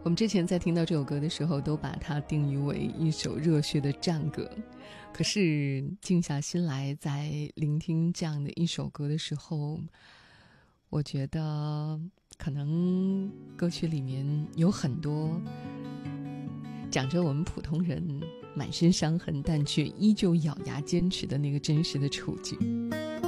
我们之前在听到这首歌的时候，都把它定义为一首热血的战歌。可是静下心来，在聆听这样的一首歌的时候，我觉得可能歌曲里面有很多讲着我们普通人满身伤痕但却依旧咬牙坚持的那个真实的处境。